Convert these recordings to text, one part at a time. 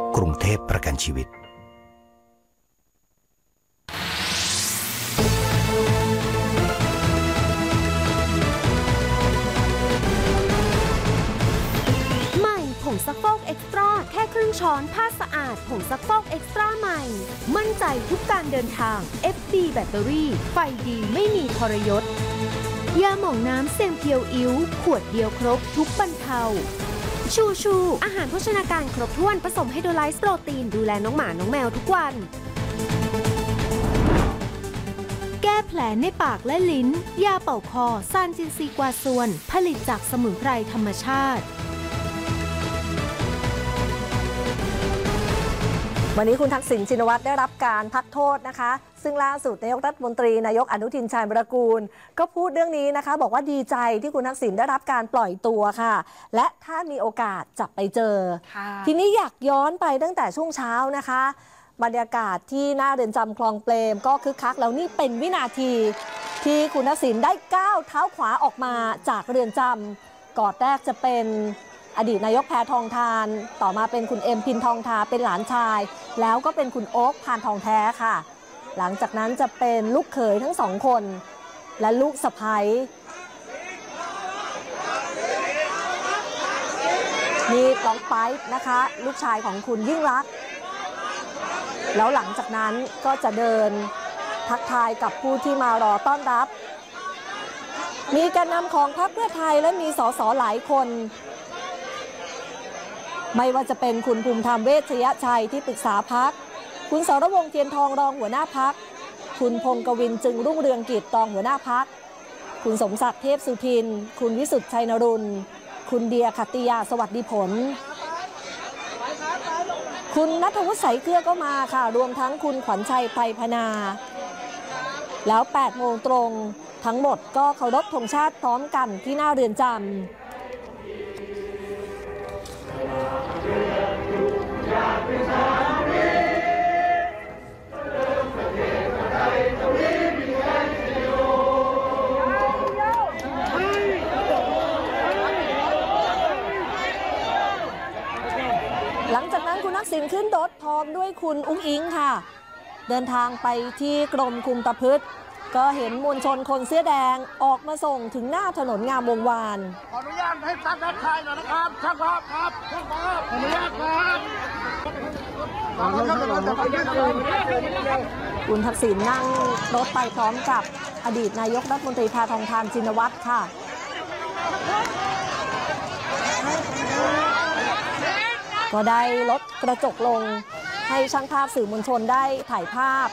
กรุงเทพประกันชีวิตผงซักฟอกเอ็กซ์ตร้าแค่ครึ่งช้อนผ้าสะอาดผงซักฟอกเอ็กซ์ตร้าใหม่มั่นใจทุกการเดินทาง FD แบตเตอรี่ไฟดีไม่มีทรยศยาหม่องน้ำเซมเพียวอิ้วขวดเดียวครบทุกบรรเทาชูอาหารโภชนาการครบถ้วนผสมไฮโดรไลซ์โปรตีนดูแลน้องหมาน้องแมวทุกวันแก้แผลในปากและลิ้นยาเป่าคอซานจินซีกวาซวนผลิตจากสมุนไพรธรรมชาติวันนี้คุณทักษิณชินวัตรได้รับการพักโทษนะคะซึ่งล่าสุดนายกรัฐมนตรีนายกอนุทินชาญวิรากูลก็พูดเรื่องนี้นะคะบอกว่าดีใจที่คุณทักษิณได้รับการปล่อยตัวค่ะและถ้ามีโอกาสจะไปเจอทีนี้อยากย้อนไปตั้งแต่ช่วงเช้านะคะบรรยากาศที่หน้าเรือนจำคลองเปรมก็คึกคักแล้วนี่เป็นวินาทีที่คุณทักษิณได้ก้าวเท้าขวาออกมาจากเรือนจำก่อนแรกจะเป็นอดีตนายกแพทองธารต่อมาเป็นคุณเอ็มพินทองทาเป็นหลานชายแล้วก็เป็นคุณโอ๊คพานทองแท้ค่ะหลังจากนั้นจะเป็นลูกเขยทั้งสองคนและลูกสะใภ้นี่น้องไปนะคะลูกชายของคุณยิ่งลักษณ์แล้วหลังจากนั้นก็จะเดินทักทายกับผู้ที่มารอต้อนรับมีแกนนำของพรรคเพื่อไทยและมีสสหลายคนไม่ว่าจะเป็นคุณภูมิธรรมเวชยชัยที่ปรึกษาพรรคคุณสรวงศ์เทียนทองรองหัวหน้าพรรคคุณพงศ์กวินจึงรุ่งเรืองกิจรองหัวหน้าพรรคคุณสมศักดิ์เทพสุทินคุณวิสุทธิ์ชัยนรุนคุณเดียขัตติยาสวัสดิผลคุณณัฐวุฒิ สายเกลือก็มาค่ะรวมทั้งคุณขวัญชัยไพพนาแล้ว 8 โมงตรงทั้งหมดก็เคารพธงชาติพร้อมกันที่หน้าเรือนจำหลังจากนั้นคุณทักษิณขึ้นรถพร้อมด้วยคุณอุ๊งอิ๊งค่ะเดินทางไปที่กรมคุมประพฤติก็เห็นมวลชนคนเสื้อแดงออกมาส่งถึงหน้าถนนงามวงวานขออนุญาตให้ช่างทักทายหน่อยนะครับช่างภาพครับช่างภาพขออนุญาตครับคุณทักษิณนั่งรถไปพร้อมกับอดีตนายกรัฐมนตรีแพทองธารชินวัตรค่ะก็ได้ลดกระจกลงให้ช่างภาพสื่อมวลชนได้ถ่ายภาพ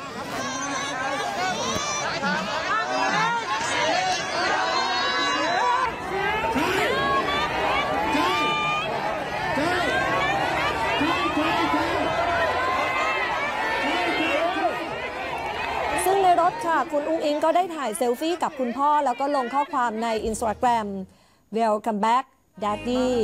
ซึ่งในรถค่ะคุณอุ๊งอิ๊งก็ได้ถ่ายเซลฟี่กับคุณพ่อแล้วก็ลงข้อความใน Instagram Welcome back Daddy